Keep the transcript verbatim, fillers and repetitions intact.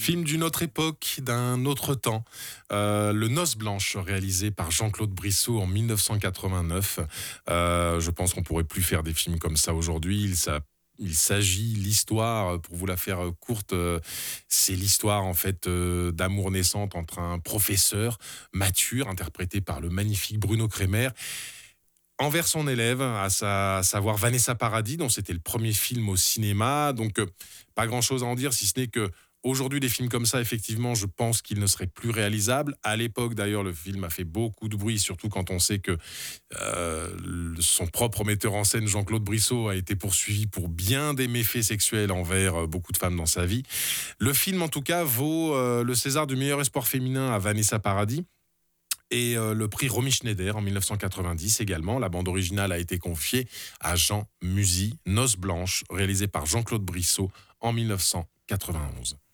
Film d'une autre époque, d'un autre temps. Euh, Le Noces Blanches, réalisé par Jean-Claude Brissot en mille neuf cent quatre-vingt-neuf. Euh, je pense qu'on pourrait plus faire des films comme ça aujourd'hui. Il, ça, il s'agit, l'histoire, pour vous la faire courte, euh, c'est l'histoire en fait euh, d'amour naissante entre un professeur mature, interprété par le magnifique Bruno Cremer, envers son élève, à, sa- à savoir Vanessa Paradis, dont c'était le premier film au cinéma. Donc, euh, pas grand-chose à en dire, si ce n'est que aujourd'hui, des films comme ça, effectivement, je pense qu'ils ne seraient plus réalisables. À l'époque, d'ailleurs, le film a fait beaucoup de bruit, surtout quand on sait que euh, le- son propre metteur en scène, Jean-Claude Brissot, a été poursuivi pour bien des méfaits sexuels envers euh, beaucoup de femmes dans sa vie. Le film, en tout cas, vaut euh, le César du meilleur espoir féminin à Vanessa Paradis. Et euh, le prix Romy Schneider en mille neuf cent quatre-vingt-dix également. La bande originale a été confiée à Jean Musy, Noces Blanches, réalisé par Jean-Claude Brissot en mille neuf cent quatre-vingt-onze.